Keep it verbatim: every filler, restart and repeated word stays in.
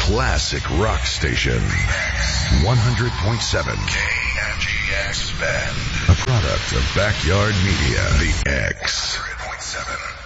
classic rock station. one hundred point seven K M G X Bend. A product of Backyard Media. The X. one hundred point seven